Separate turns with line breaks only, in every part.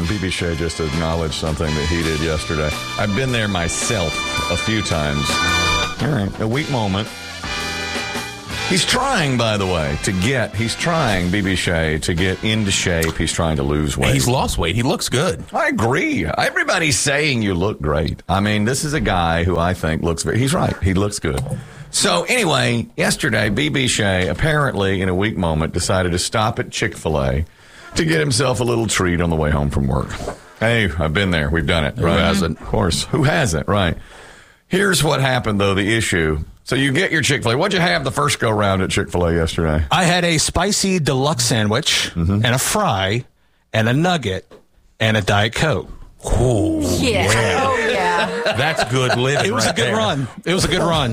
and BB Shea just acknowledged something that he did yesterday. I've been there myself a few times. All right, a weak moment. He's trying, by the way, BB Shea, to get into shape. He's trying to lose weight.
He's lost weight. He looks good.
I agree. Everybody's saying you look great. I mean, this is a guy who I think looks very... He's right. He looks good. So, anyway, yesterday, BB Shea, apparently in a weak moment, decided to stop at Chick-fil-A to get himself a little treat on the way home from work. Hey, I've been there. We've done it. Right?
Who hasn't?
Of course. Who hasn't? Right. Here's what happened, though, the issue... So you get your Chick-fil-A. What'd you have the first go-round at Chick-fil-A yesterday?
I had a spicy deluxe sandwich and a fry and a nugget and a Diet Coke.
Ooh,
Yeah. Oh, yeah.
That's good living.
It was a good run. It was a good run.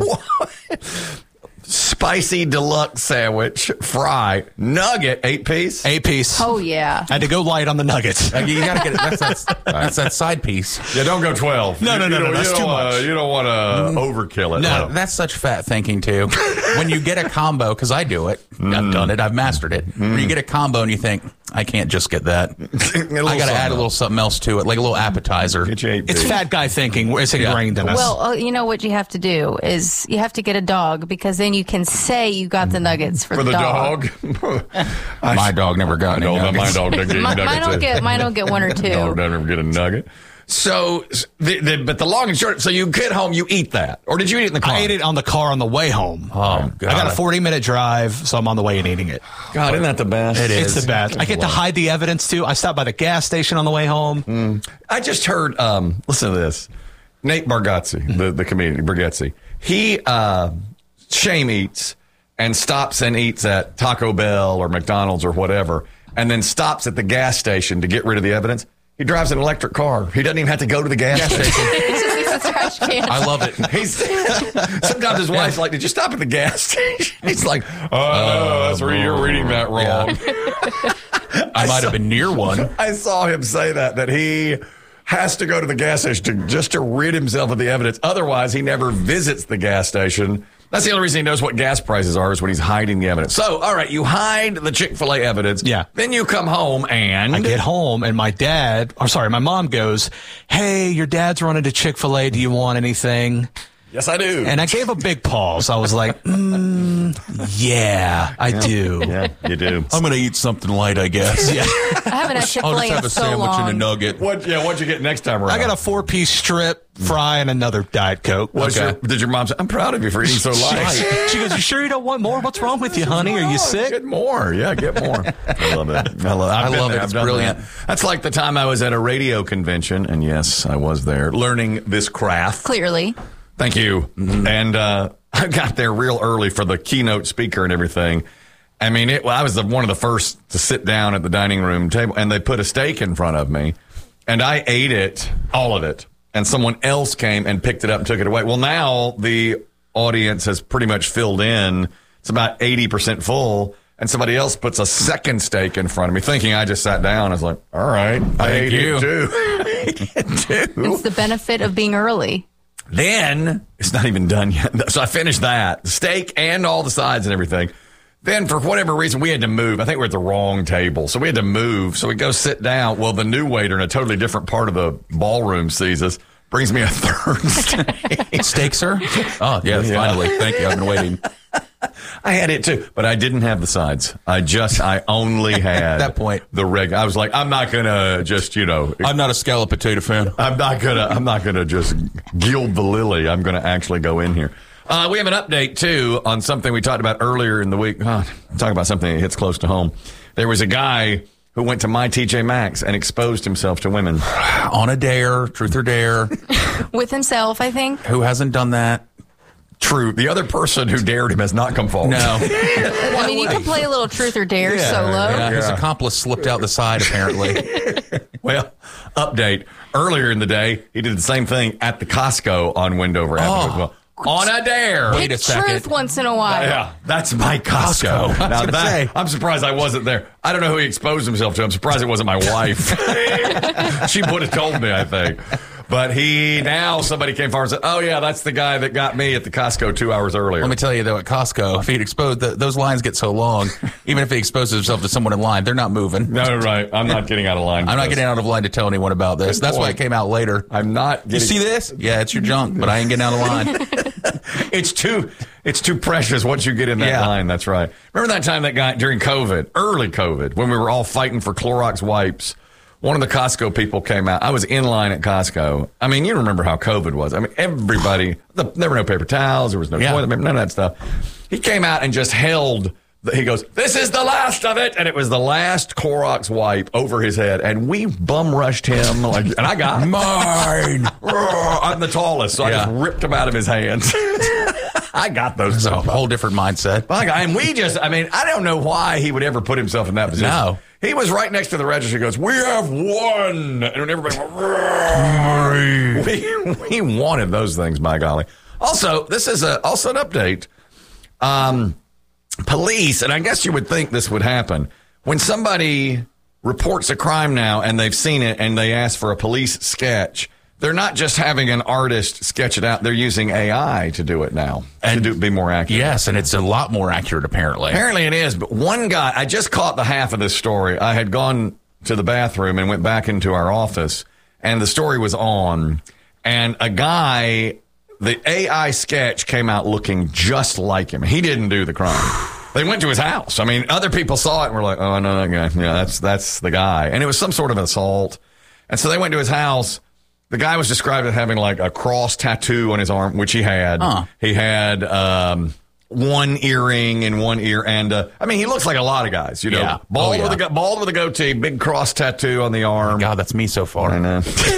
Spicy deluxe sandwich, fry, nugget, 8-piece?
8-piece.
Oh, yeah.
I had to go light on the nuggets.
You got to get it. That's that side piece.
Yeah, don't go 12.
No, that's too much.
You don't want to overkill it.
No, that's such fat thinking, too. When you get a combo, because I do it. I've done it. I've mastered it. Where you get a combo and you think, I can't just get that. I got to add a little something else to it, like a little appetizer.
It's fat guy thinking. It's ingrained in us.
Well, you know what you have to do is you have to get a dog because then you can say you got the nuggets for the dog.
My dog never got any nuggets.
My dog doesn't get nuggets.
Mine don't get one or two.
Dog doesn't ever get a nugget. So, but the long and short, so you get home, you eat that. Or did you eat it in the car?
I ate it on the car on the way home.
Oh, God.
I got a 40-minute drive, so I'm on the way and eating it.
God, isn't that the best?
It is.
It's the best. I get to hide the evidence, too. I stopped by the gas station on the way home.
I just heard, listen to this. Nate Bargatze, the comedian, Bargatze, he shame eats and stops and eats at Taco Bell or McDonald's or whatever, and then stops at the gas station to get rid of the evidence. He drives an electric car. He doesn't even have to go to the gas station.
It's just he's a trash can.
I love it.
Sometimes his wife's like, "Did you stop at the gas station?" He's like, "Oh, that's where you're reading that wrong."
Yeah. I might have been near one.
I saw him say that he has to go to the gas station just to rid himself of the evidence. Otherwise, he never visits the gas station. That's the only reason he knows what gas prices are is when he's hiding the evidence. So, all right, you hide the Chick-fil-A evidence.
Yeah.
Then you come home and...
I get home and my mom goes, "Hey, your dad's running to Chick-fil-A. Do you want anything?"
Yes, I do.
And I gave a big pause. I was like, yeah, I do.
Yeah, you do.
I'm going to eat something light, I guess.
Yeah.
I haven't had
I'll
Chick-fil-A
just have
in
a
so
sandwich
long.
and a nugget.
What'd you get next time around?
I got a 4-piece strip, fry, and another Diet Coke.
Did your mom say, "I'm proud of you for eating so light"?
She goes, "You sure you don't want more? What's wrong with you, honey? Are you sick?"
Get more. Yeah, get more. I love it. I love it.
It's brilliant.
That's like the time I was at a radio convention, and yes, I was there learning this craft.
Clearly.
Thank you. Mm-hmm. And I got there real early for the keynote speaker and everything. I mean, I was one of the first to sit down at the dining room table, and they put a steak in front of me, and I ate it, all of it, and someone else came and picked it up and took it away. Well, now the audience has pretty much filled in. It's about 80% full, and somebody else puts a second steak in front of me, thinking I just sat down. I was like, all right, I ate it too.
It's the benefit of being early.
Then, it's not even done yet. So I finished that, the steak and all the sides and everything. Then, for whatever reason, we had to move. I think we're at the wrong table. So we had to move. So we go sit down. Well, the new waiter in a totally different part of the ballroom sees us, brings me a third steak.
Steak, sir? Oh, yes, finally. Thank you. I've been waiting.
I had it too, but I didn't have the sides. I only had
at that point
the regular. I was like, I'm not gonna just,
I'm not a scallop potato fan.
I'm not gonna just gild the lily. I'm gonna actually go in here. We have an update too on something we talked about earlier in the week. Talk about something that hits close to home. There was a guy who went to my TJ Maxx and exposed himself to women
on a dare, truth or dare,
with himself. I think.
Who hasn't done that?
True. The other person who dared him has not come forward.
No.
I mean, you can play a little truth or dare solo.
Yeah, his accomplice slipped out the side, apparently.
Well, update. Earlier in the day, he did the same thing at the Costco on Wendover Avenue as well. On a dare.
Wait a second.
Truth once in a while.
Yeah, that's my Costco.
Now
I'm surprised I wasn't there. I don't know who he exposed himself to. I'm surprised it wasn't my wife. She would have told me, I think. But now somebody came forward and said, oh, yeah, that's the guy that got me at the Costco 2 hours earlier.
Let me tell you, though, at Costco, if he'd exposed, those lines get so long, even if he exposes himself to someone in line, they're not moving.
No, right. I'm not getting out of line.
I'm not getting out of line to tell anyone about this. That's why it came out later.
I'm not getting...
You see this? Yeah, it's your junk, but I ain't getting out of line.
It's too precious once you get in that line. That's right. Remember that time that guy during COVID, early COVID, when we were all fighting for Clorox wipes? One of the Costco people came out. I was in line at Costco. I mean, you remember how COVID was. I mean, everybody, there were no paper towels. There was no toilet paper, none of that stuff. He came out and just held, he goes, this is the last of it. And it was the last Clorox wipe over his head. And we bum rushed him. And I got mine. I'm the tallest. So I just ripped him out of his hands. I got those.
It's a whole different mindset.
And I don't know why he would ever put himself in that position. No. He was right next to the register. He goes, we have one. And everybody went, we wanted those things, by golly. Also, this is also an update. Police, and I guess you would think this would happen, when somebody reports a crime now and they've seen it and they ask for a police sketch, they're not just having an artist sketch it out. They're using AI to do it now and to be more accurate.
Yes, and it's a lot more accurate, apparently.
Apparently it is. But one guy, I just caught the half of this story. I had gone to the bathroom and went back into our office, and the story was on. And a guy, the AI sketch came out looking just like him. He didn't do the crime. They went to his house. I mean, other people saw it and were like, oh, no, that guy. Yeah, that's the guy. And it was some sort of assault. And so they went to his house. The guy was described as having like a cross tattoo on his arm, which he had. He had one earring in one ear, and he looks like a lot of guys. You know,
yeah.
bald with a goatee, big cross tattoo on the arm.
God, that's me so far.
I know.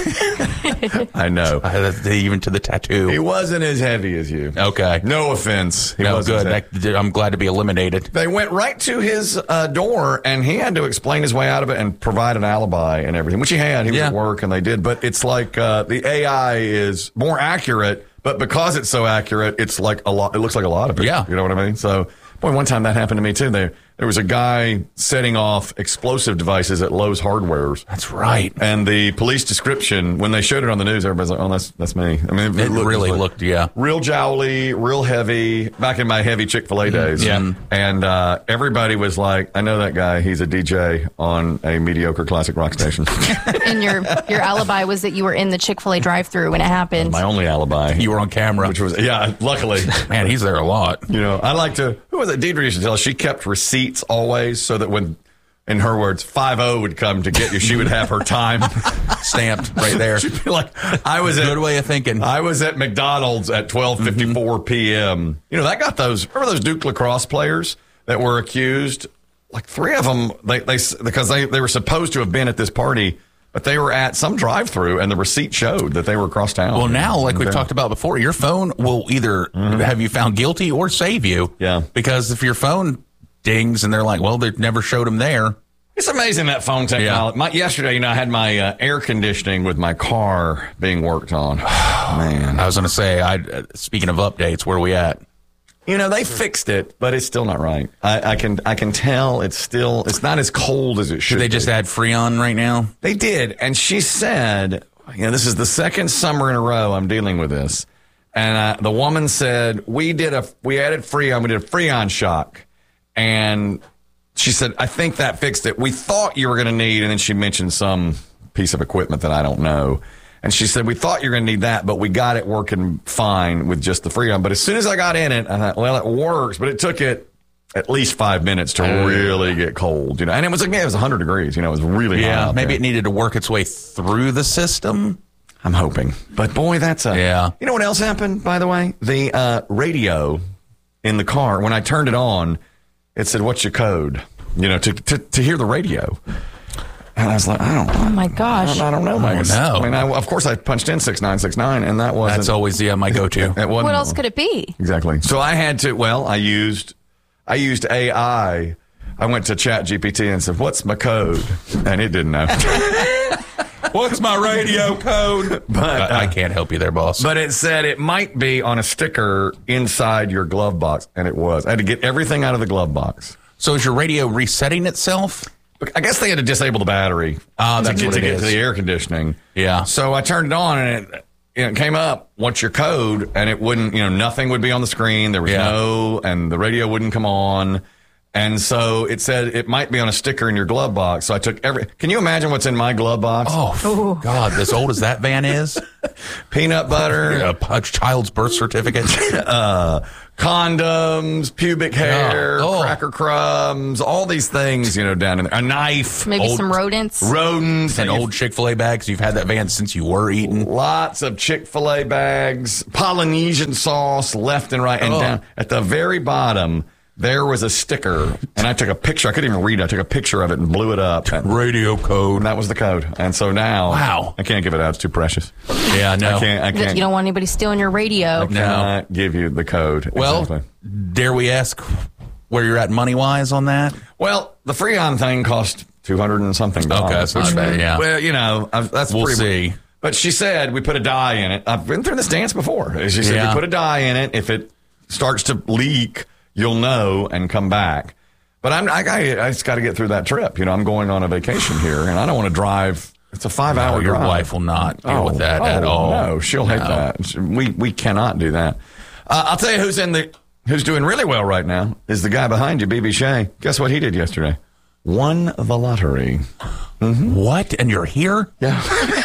I know.
Even to the tattoo.
He wasn't as heavy as you.
Okay.
No offense. He
wasn't good. I'm glad to be eliminated.
They went right to his door, and he had to explain his way out of it and provide an alibi and everything, which he had. He was at work, and they did. But it's like the AI is more accurate, but because it's so accurate, it's like a lot. It looks like a lot of it.
Yeah.
You know what I mean? So, boy, one time that happened to me, too. There was a guy setting off explosive devices at Lowe's Hardware's.
That's right.
And the police description, when they showed it on the news, everybody's like, oh, that's me. I mean,
it really looked,
real jowly, real heavy, back in my heavy Chick-fil-A days.
Yeah.
And everybody was like, I know that guy. He's a DJ on a mediocre classic rock station.
And your alibi was that you were in the Chick-fil-A drive-thru when it happened.
My only alibi.
You were on camera.
Which was, luckily.
Man, he's there a lot.
You know, I like to, who was it? Deidre used to tell us she kept receipts always, so that when, in her words, 5-0 would come to get you, she would have her time
stamped right there.
She'd be like, good way of thinking. I was at McDonald's at 12:54 p.m. You know, that got remember those Duke lacrosse players that were accused? Like 3 of them, because they were supposed to have been at this party, but they were at some drive-thru, and the receipt showed that they were across town.
Well, now, like we've talked about before, your phone will either have you found guilty or save you.
Yeah.
Because if your phone dings and they're like, well, they never showed them there.
It's amazing, that phone technology. Yeah. Yesterday, I had my air conditioning with my car being worked on. Man.
I was going to say, speaking of updates, where are we at?
You know, they fixed it, but it's still not right. I can tell it's not as cold as it should be.
Did they just add Freon right now?
They did. And she said, this is the second summer in a row I'm dealing with this. And the woman said, we added Freon. We did a Freon shock. And she said, I think that fixed it. We thought you were going to need, and then she mentioned some piece of equipment that I don't know. And she said, we thought you were going to need that, but we got it working fine with just the Freon. But as soon as I got in it, I thought, well, it works. But it took it at least 5 minutes to really get cold, And it was 100 degrees, it was really hot.
Maybe it needed to work its way through the system.
I'm hoping. But boy, that's You know what else happened, by the way? The radio in the car, when I turned it on, it said, what's your code? To hear the radio. And I was like, I don't know.
Oh, my gosh.
I don't know.
No.
I mean, of course, I punched in 6969, and that wasn't.
That's always my go-to.
What else could it be?
Exactly. So I had to, I used AI. I went to ChatGPT and said, what's my code? And it didn't know.
What's my radio code?
But
I can't help you there, boss.
But it said it might be on a sticker inside your glove box, and it was. I had to get everything out of the glove box.
So is your radio resetting itself?
I guess they had to disable the battery
that's what
to
it
get
is.
to the air conditioning.
Yeah.
So I turned it on and it came up, what's your code? And it wouldn't, nothing would be on the screen. There was and the radio wouldn't come on. And so it said it might be on a sticker in your glove box. So I took can you imagine what's in my glove box?
Oh, God, as old as that van is?
Peanut butter.
A child's birth certificate.
Condoms, pubic hair, cracker crumbs, all these things, down in there. A knife.
Maybe some rodents.
Rodents.
And old Chick-fil-A bags. You've had that van since you were eating.
Lots of Chick-fil-A bags. Polynesian sauce left and right. And down at the very bottom, there was a sticker. And I took a picture. I couldn't even read it. I took a picture of it and blew it up.
Radio code.
And that was the code. And so now,
wow,
I can't give it out. It's too precious.
Yeah, no.
I can't.
You don't want anybody stealing your radio.
I cannot give you the code.
Well,
exactly.
Dare we ask where you're at money-wise on that?
Well, the Freon thing cost $200 and something.
Okay, that's not bad, yeah.
Well, that's
we'll see.
But she said we put a dye in it. I've been through this dance before. She said you put a dye in it. If it starts to leak, you'll know and come back. But I just got to get through that trip. I'm going on a vacation here, and I don't want to drive. It's a 5-hour drive.
Your wife will not deal with that at all.
No, she'll hate that. We cannot do that. I'll tell you who's doing really well right now is the guy behind you, BB Shea. Guess what he did yesterday? Won the lottery.
Mm-hmm. What? And you're here?
Yeah.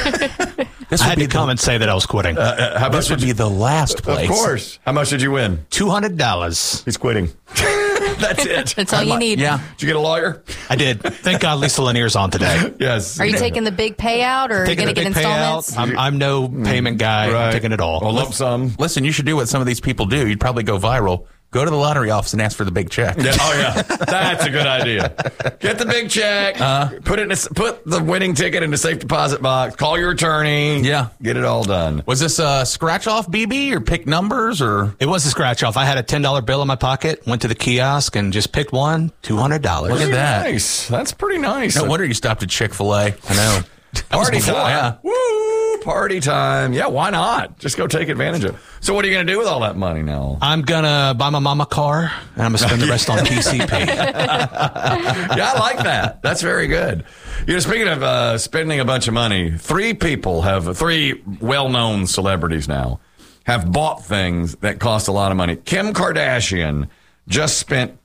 I had to come and say that I was quitting.
This would be the last place.
Of course. How much did you win?
$200.
He's quitting. That's it.
That's all you need.
Yeah.
Did you get a lawyer?
I did. Thank God Lisa Lanier's on today.
Yes.
Are you taking the big payout or are you going to get installments?
I'm no payment guy.
Right.
I'm taking it all.
A lump sum.
Listen, you should do what some of these people do. You'd probably go viral. Go to the lottery office and ask for the big check.
Yeah. Oh, yeah. That's a good idea. Get the big check. Put the winning ticket in the safe deposit box. Call your attorney.
Yeah.
Get it all done.
Was this a scratch-off BB or pick numbers? Or
It was a scratch-off. I had a $10 bill in my pocket, went to the kiosk, and just picked one, $200.
Look at that.
Nice. That's pretty nice.
No wonder you stopped at Chick-fil-A. I know.
Party time.
Yeah.
Woo! Party time. Yeah, why not? Just go take advantage of it. So what are you going to do with all that money now?
I'm going to buy my mom a car, and I'm going to spend the rest on PCP.
Yeah, I like that. That's very good. Speaking of spending a bunch of money, three well-known celebrities now have bought things that cost a lot of money. Kim Kardashian just spent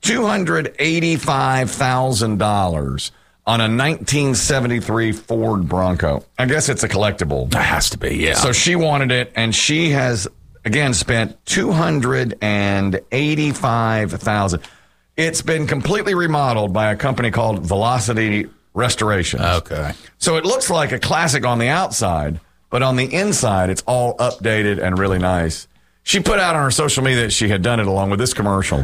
$285,000 on a 1973 Ford Bronco. I guess it's a collectible.
That has to be, yeah.
So she wanted it, and she has, again, spent $285,000. It's been completely remodeled by a company called Velocity Restorations.
Okay.
So it looks like a classic on the outside, but on the inside, it's all updated and really nice. She put out on her social media that she had done it along with this commercial.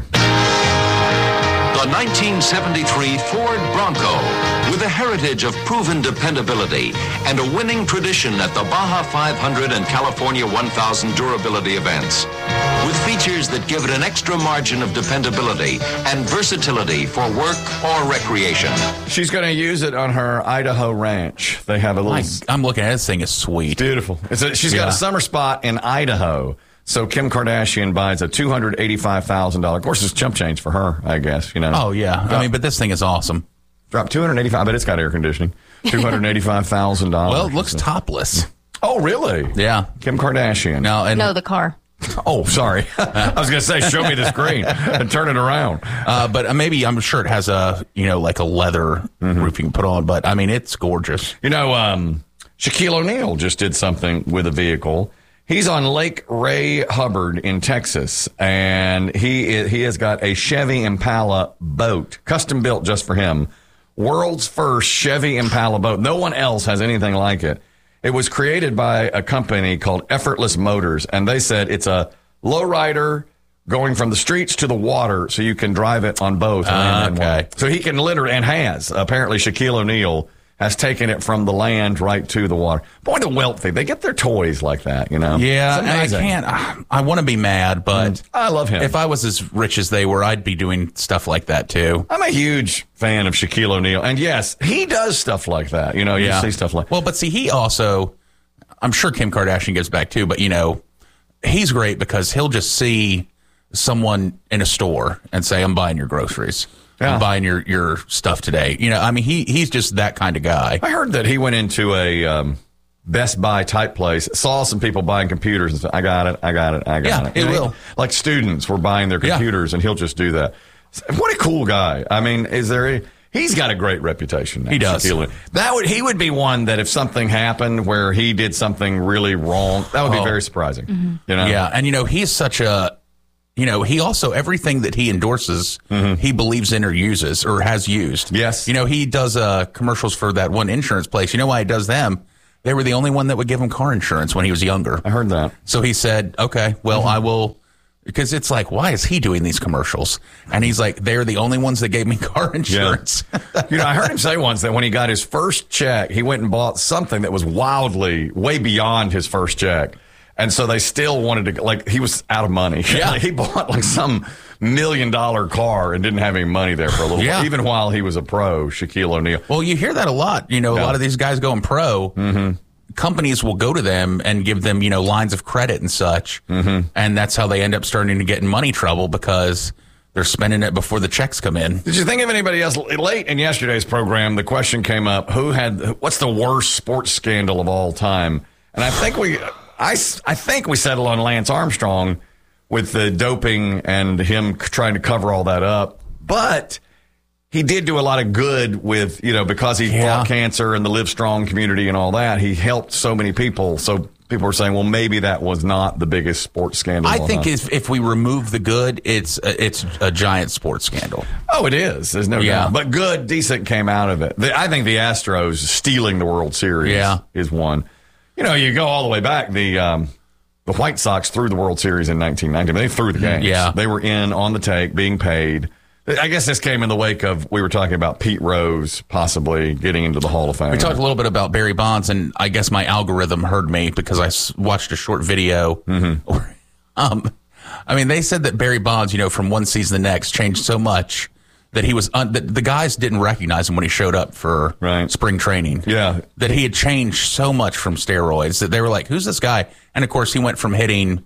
The 1973 Ford Bronco, with a heritage of proven dependability and a winning tradition at the Baja 500 and California 1000 durability events, with features that give it an extra margin of dependability and versatility for work or recreation.
She's going to use it on her Idaho ranch. They have a little...
I'm looking at it. This thing is sweet.
Beautiful. She's got a summer spot in Idaho. So Kim Kardashian buys a $285,000. Of course, it's chump change for her, I guess.
Oh, yeah. But this thing is awesome.
Drop $285,000. I bet it's got air conditioning. $285,000.
Well, it looks topless.
Oh, really?
Yeah.
Kim Kardashian.
No, the car.
Oh, sorry. I was going to say, show me the screen and turn it around.
But maybe I'm sure it has like a leather roof you can put on. But, it's gorgeous.
Shaquille O'Neal just did something with a vehicle. He's on Lake Ray Hubbard in Texas, and he has got a Chevy Impala boat, custom built just for him. World's first Chevy Impala boat. No one else has anything like it. It was created by a company called Effortless Motors, and they said it's a lowrider going from the streets to the water, so you can drive it on both.
Okay.
So he can literally, and has, apparently Shaquille O'Neal has taken it from the land right to the water. Boy, the wealthy, they get their toys like that,
Yeah, and I can't. I want to be mad, but
I love him.
If I was as rich as they were, I'd be doing stuff like that too.
I'm a huge fan of Shaquille O'Neal, and yes, he does stuff like that. You see stuff like.
Well, but see, he also, I'm sure Kim Kardashian gives back too, but he's great because he'll just see someone in a store and say, "I'm buying your groceries." and buying your stuff today. You know, I mean, he's just that kind of guy.
I heard that he went into a Best Buy type place, saw some people buying computers and said, I got it.
Yeah, it will.
Like students were buying their computers, and he'll just do that. What a cool guy. I mean, he's got a great reputation now.
He does.
He would be one that if something happened where he did something really wrong, that would be very surprising.
Mm-hmm.
You know?
Yeah, and he's such a, he also, everything that he endorses, he believes in or uses or has used.
Yes.
He does commercials for that one insurance place. You know why he does them? They were the only one that would give him car insurance when he was younger.
I heard that.
So he said, okay, well, I will, because it's like, why is he doing these commercials? And he's like, they're the only ones that gave me car insurance.
Yeah. I heard him say once that when he got his first check, he went and bought something that was wildly way beyond his first check. And so they still wanted to, like, he was out of money.
Yeah.
Like, he bought like some $1 million car and didn't have any money there for a little while, even while he was a pro, Shaquille O'Neal.
Well, you hear that a lot. A lot of these guys going pro, companies will go to them and give them, lines of credit and such. And that's how they end up starting to get in money trouble because they're spending it before the checks come in. Did
you think of anybody else? Late in yesterday's program, the question came up, what's the worst sports scandal of all time? And I think we settled on Lance Armstrong with the doping and him trying to cover all that up. But he did do a lot of good with, because he fought cancer and the Live Strong community and all that. He helped so many people. So people were saying, well, maybe that was not the biggest sports scandal.
I think if we remove the good, it's a giant sports scandal.
Oh, it is. There's no doubt. But good, decent came out of it. I think the Astros stealing the World Series is one. You go all the way back. The White Sox threw the World Series in 1990. They threw the games.
Yeah.
They were in on the take, being paid. I guess this came in the wake of, we were talking about Pete Rose possibly getting into the Hall of Fame.
We talked a little bit about Barry Bonds, and I guess my algorithm heard me because I watched a short video. They said that Barry Bonds, from one season to the next, changed so much that he was that the guys didn't recognize him when he showed up for spring training.
Yeah.
That he had changed so much from steroids that they were like, who's this guy? And of course, he went from hitting,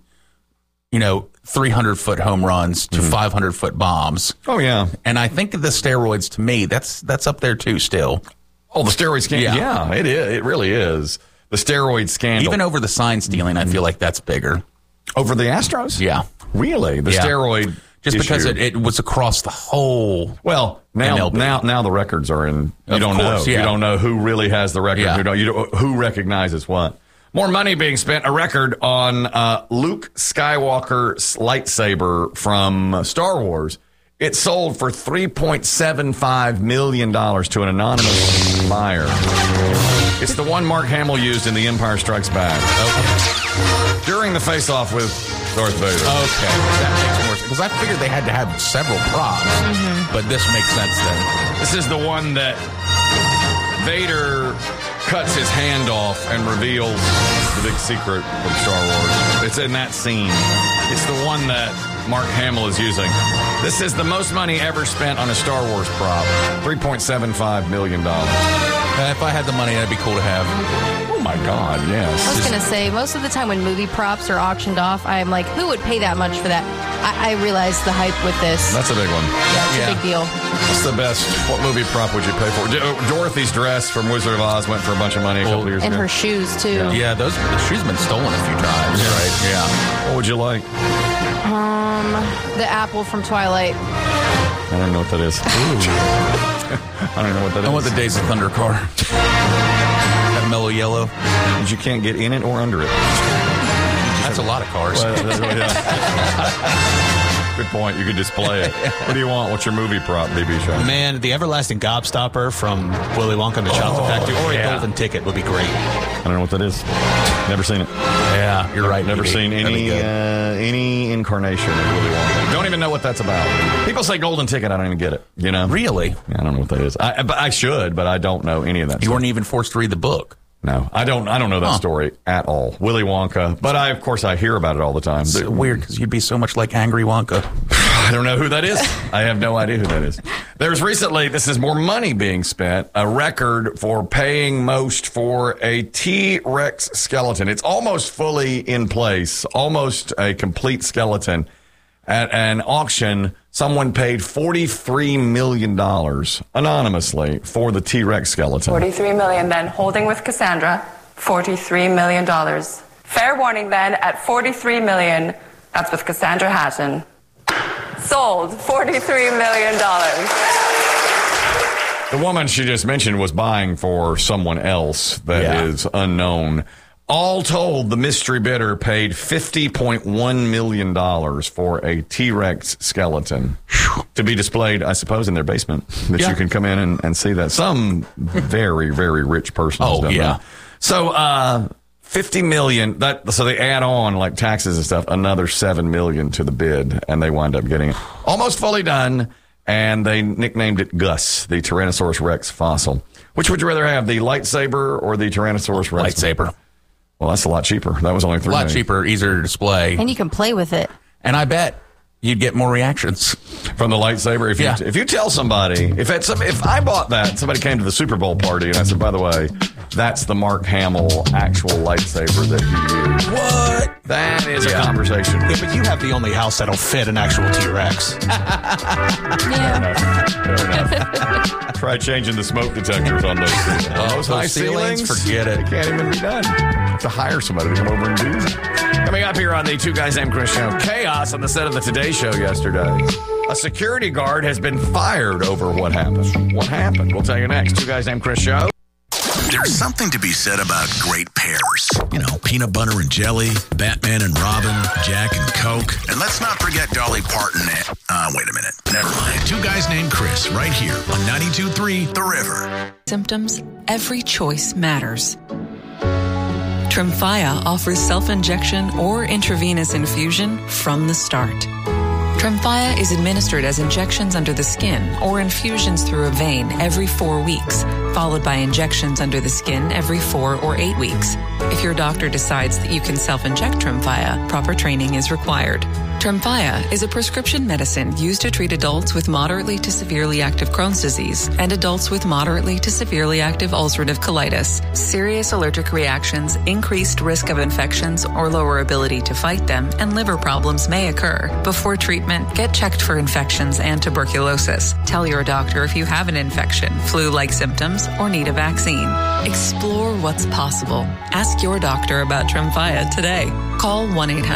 300-foot home runs to 500-foot bombs.
Oh, yeah.
And I think the steroids, to me, that's up there too still.
Oh, the steroid scandal. Yeah, it is. It really is. The steroid scandal.
Even over the sign stealing, I feel like that's bigger.
Over the Astros?
Yeah.
Really? The steroid
Just
issue.
because it was across the whole.
Well, now the records are in. You don't know. You don't know who really has the record.
Yeah.
Who recognizes what. More money being spent. A record on Luke Skywalker's lightsaber from Star Wars. It sold for $3.75 million to an anonymous buyer. It's the one Mark Hamill used in The Empire Strikes Back. Okay. During the face-off with Darth Vader.
Okay. That makes more sense. Because I figured they had to have several props. But this makes sense then.
This is the one that Vader cuts his hand off and reveals the big secret from Star Wars. It's in that scene. It's the one that Mark Hamill is using. This is the most money ever spent on a Star Wars prop. $3.75 million.
If I had the money, that'd be cool to have.
Oh, my God, yes.
I was going to say, most of the time when movie props are auctioned off, I'm like, who would pay that much for that? I realize the hype with this.
That's a big one.
Yeah, it's a big deal.
What's the best? What movie prop would you pay for? Dorothy's dress from Wizard of Oz went for a bunch of money a couple years ago.
And her shoes, too.
Yeah, the shoes have been stolen a few times, right? Yeah.
What would you like?
The apple from Twilight.
I don't know what that is. I don't know what that is.
I want the Days of Thunder car. That mellow yellow.
Because you can't get in it or under it.
That's a lot of cars.
Good point. You could display it. What do you want? What's your movie prop, BB Show?
Man, the everlasting gobstopper from Willy Wonka and the Chocolate Factory or a golden ticket would be great.
I don't know what that is. Never seen it.
Yeah, you're right.
Never seen any incarnation of Willy Wonka. Don't even know what that's about. People say golden ticket. I don't even get it.
Really?
I don't know what that is. I should, but I don't know any of that.
You weren't even forced to read the book.
No, I don't know that story at all. Willy Wonka, but of course I hear about it all the time.
It's weird because you'd be so much like Angry Wonka.
I don't know who that is. I have no idea who that is. There's recently, this is more money being spent, a record for paying most for a T-Rex skeleton. It's almost fully in place, almost a complete skeleton. at an auction, someone paid $43 million anonymously for the T-Rex skeleton.
$43 million then, holding with Cassandra, $43 million. Fair warning then, at $43 million, that's with Cassandra Hatton. Sold, $43 million.
The woman she just mentioned was buying for someone else that is unknown. All told, the mystery bidder paid $50.1 million for a T-Rex skeleton to be displayed, I suppose, in their basement. That you can come in and see that. Some very, very rich person has done that. So, $50 million. So they add on like taxes and stuff, another $7 million to the bid, and they wind up getting it almost fully done. And they nicknamed it Gus, the Tyrannosaurus Rex fossil. Which would you rather have, the lightsaber or the Tyrannosaurus Rex?
Lightsaber.
Well, that's a lot cheaper. That was only $3 million.
A lot cheaper, easier to display.
And you can play with it.
And I bet you'd get more reactions
from the lightsaber. If you tell somebody, if I bought that, somebody came to the Super Bowl party and I said, by the way, that's the Mark Hamill actual lightsaber that you use.
What?
That is a conversation.
Yeah, but you have the only house that'll fit an actual T-Rex.
Fair enough. Try changing the smoke detectors on those things. Those high ceilings,
forget it.
It can't even be done. Have to hire somebody to come over and do that. Coming up here on the Two Guys Named Chris show, chaos on the set of the Today Show yesterday. A security guard has been fired over what happened. What happened? We'll tell you next. Two Guys Named Chris show.
There's something to be said about great pairs. You know, peanut butter and jelly, Batman and Robin, Jack and Coke. And let's not forget Dolly Parton. Wait a minute. Never mind. Two Guys Named Chris, right here on 92.3 The River.
Symptoms, every choice matters. Tremfya offers self-injection or intravenous infusion from the start. Tremfya is administered as injections under the skin or infusions through a vein every 4 weeks, followed by injections under the skin every 4 or 8 weeks. If your doctor decides that you can self-inject Tremfya, proper training is required. Tremfya is a prescription medicine used to treat adults with moderately to severely active Crohn's disease and adults with moderately to severely active ulcerative colitis. Serious allergic reactions, increased risk of infections or lower ability to fight them, and liver problems may occur. Before treatment, get checked for infections and tuberculosis. Tell your doctor if you have an infection, flu-like symptoms, or need a vaccine. Explore what's possible. Ask your doctor about Tremfya today. Call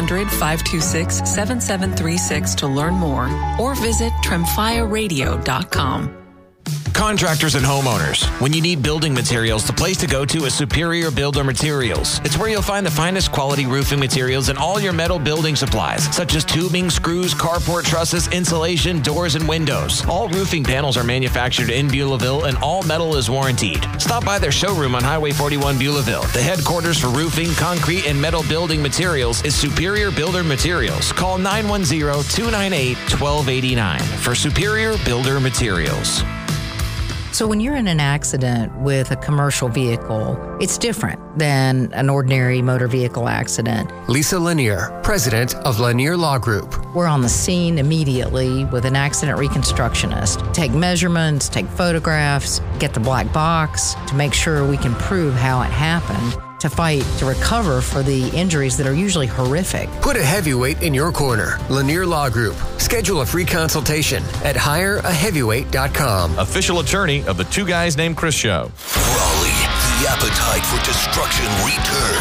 1-800-526-7736 to learn more or visit TremfyaRadio.com.
Contractors and homeowners, when you need building materials, the place to go to is Superior Builder Materials. It's where you'll find the finest quality roofing materials and all your metal building supplies, such as tubing, screws, carport trusses, insulation, doors, and windows. All roofing panels are manufactured in Beulahville, and all metal is warrantied. Stop by their showroom on Highway 41 Beulahville. The headquarters for roofing, concrete, and metal building materials is Superior Builder Materials. Call 910-298-1289 for Superior Builder Materials.
So when you're in an accident with a commercial vehicle, it's different than an ordinary motor vehicle accident.
Lisa Lanier, president of Lanier Law Group.
We're on the scene immediately with an accident reconstructionist. Take measurements, take photographs, get the black box to make sure we can prove how it happened, to fight to recover for the injuries that are usually horrific.
Put a heavyweight in your corner. Lanier Law Group. Schedule a free consultation at hireaheavyweight.com.
Official attorney of the Two Guys Named Chris show.
Raleigh, the appetite for destruction returns.